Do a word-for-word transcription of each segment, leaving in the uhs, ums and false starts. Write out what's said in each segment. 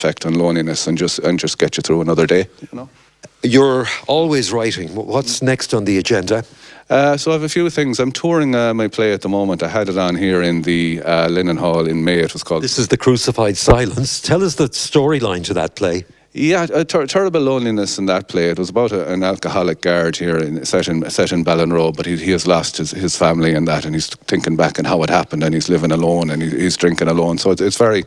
effect on loneliness and just and just get you through another day, you know. You're always writing. What's next on the agenda? Uh, so I have a few things. I'm touring uh, my play at the moment. I had it on here in the uh, Linen Hall in May. It was called... This is The Crucified Silence. Tell us the storyline to that play. Yeah, a ter terrible loneliness in that play. It was about a, an alcoholic guard here, in, set in set in Ballinrobe, but he, he has lost his, his family and that, and he's thinking back on how it happened, and he's living alone, and he, he's drinking alone. So it's, it's very,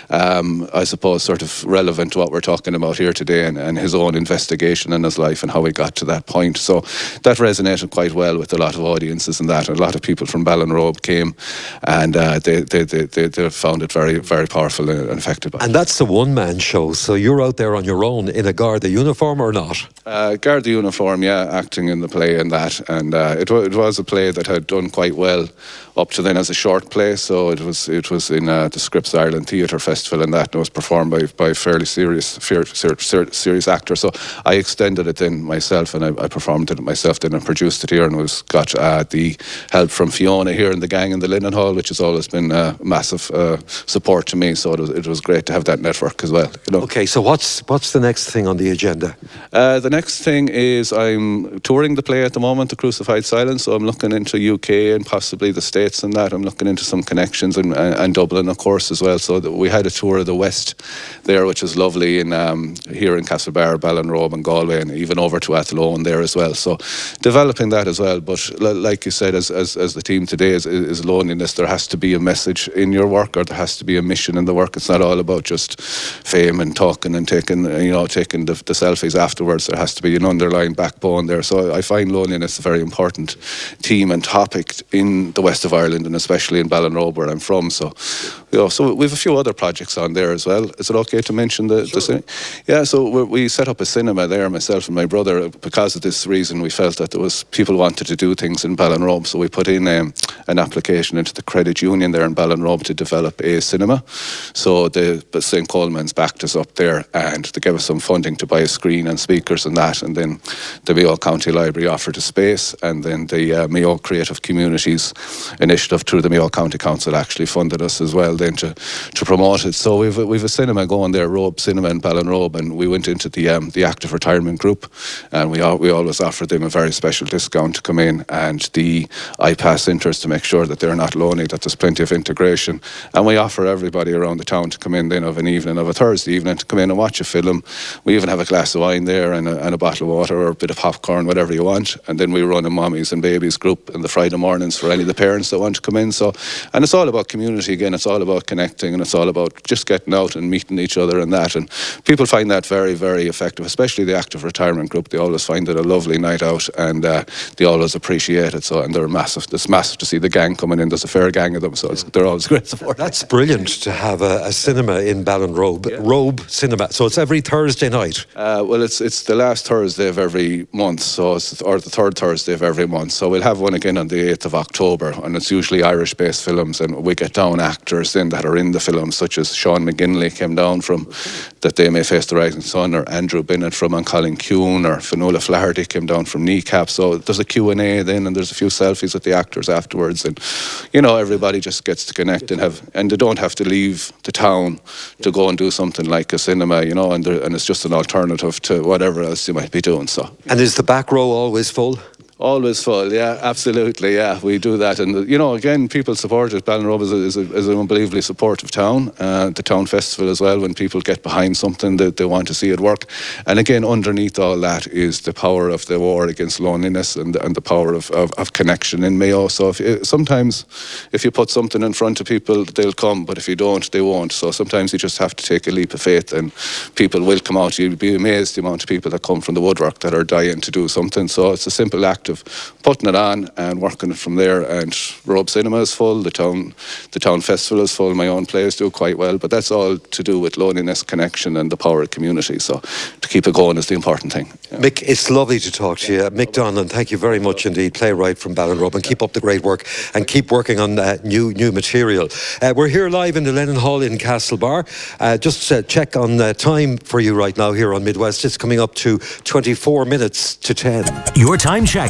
um, I suppose, sort of relevant to what we're talking about here today, and, and his own investigation in his life and how he got to that point. So that resonated quite well with a lot of audiences and that. A lot of people from Ballinrobe came, and uh, they, they, they, they, they found it very, very powerful and effective. And that's the one-man show, so you're out there on your own in a Garda uniform or not? Uh, Garda uniform, yeah, acting in the play and that. And uh, it, it was a play that had done quite well up to then as a short play. So it was it was in uh, the Scripps Ireland Theatre Festival and that, and it was performed by, by fairly serious fair, ser, ser, serious actors. So I extended it then myself, and I, I performed it myself then and produced it here, and was got uh, the help from Fiona here in the gang in the Linen Hall, which has always been uh, massive uh, support to me. So it was, it was great to have that network as well. You know? Okay, so what's what's the next thing on the agenda? Uh, the next thing is I'm touring the play at the moment, The Crucified Silence. So I'm looking into U K and possibly the States and that. I'm looking into some connections and, and, and Dublin, of course, as well. So that we had a tour of the West there, which is lovely, in um, here in Castlebar, Ballinrobe and Galway, and even over to Athlone there as well. So developing that as well. But like you said, as as, as the team today is, is loneliness, there has to be a message in your work, or there has to be a mission in the work. It's not all about just fame and talking and taking, you know, taking the, the selfies afterwards. There has to be an underlying backbone there. So I find loneliness a very important theme and topic in the west of Ireland, and especially in Ballinrobe, where I'm from. So, you know, so we have a few other projects on there as well. Is it okay to mention the, sure. the yeah? So we're, we set up a cinema there, myself and my brother. Because of this reason, we felt that there was people wanted to do things in Ballinrobe, so we put in um, an application into the credit union there in Ballinrobe to develop a cinema. So the Saint Coleman's backed us up there, and they gave us some funding to buy a screen and speakers and that, and then the Mayo County Library offered a space, and then the uh, Mayo Creative Communities initiative through the Mayo County Council actually funded us as well then to, to promote it. So we've we've a cinema going there, Robe Cinema in Ballinrobe, and we went into the um, the active retirement group, and we all, we always offered them a very special discount to come in, and the I PASS interest to make sure that they're not lonely, that there's plenty of integration, and we offer everybody around the town to come in then of an evening, of a Thursday evening, to come in and watch a film. We even have a glass of wine there and a, and a bottle of water or a bit of popcorn, whatever you want, and then we run a mommies and babies group in the Friday mornings for any of the parents that want to come in. So, and it's all about community again, it's all about connecting, and it's all about just getting out and meeting each other and that, and people find that very, very effective, especially the active retirement group. They always find it a lovely night out, and uh, they always appreciate it. So, and they're massive, it's massive to see the gang coming in. There's a fair gang of them, so it's, they're always great support. That's brilliant to have a, a cinema in Ballinrobe, yeah. Robe Cinema. So it's every Thursday night? Uh, well, it's it's the last Thursday of every month, so it's, or the third Thursday of every month. So we'll have one again on the eighth of October, and it's usually Irish-based films, and we get down actors in that are in the films, such as Sean McGinley came down from That They May Face the Rising Sun, or Andrew Bennett from Colin-Cune, or Fionnuala Flaherty came down from Kneecap. So there's a Q and A then, and there's a few selfies with the actors afterwards, and you know, everybody just gets to connect and have, and they don't have to leave the town to go and do something like a cinema, you know, and, and it's just an alternative to whatever else you might be doing. So, and is the back row always full? Always full, yeah, absolutely, yeah, we do that. And, you know, again, people support it. Ballinrobe is, a, is, a, is an unbelievably supportive town. Uh, the town festival as well, when people get behind something, that they want to see it work. And again, underneath all that is the power of the war against loneliness, and, and the power of, of, of connection in Mayo. So if, sometimes if you put something in front of people, they'll come, but if you don't, they won't. So sometimes you just have to take a leap of faith, and people will come out. You'll be amazed the amount of people that come from the woodwork that are dying to do something. So it's a simple act of putting it on and working it from there. And Robe Cinema is full, the town the town festival is full, my own plays do quite well, but that's all to do with loneliness, connection, and the power of community. So to keep it going is the important thing. Yeah. Mick, it's lovely to talk to you. Mick Donlan, thank you very much indeed, playwright from Ballinrobe, and keep up the great work and keep working on uh, new new material. Uh, we're here live in the Linen Hall in Castlebar. Uh, just uh, check on uh, time for you right now here on Midwest. It's coming up to twenty-four minutes to ten. Your time check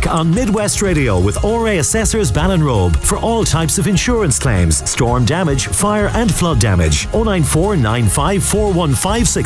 back on Midwest Radio with O R A Assessors Ballinrobe for all types of insurance claims, storm damage, fire and flood damage. oh nine four nine five four one five six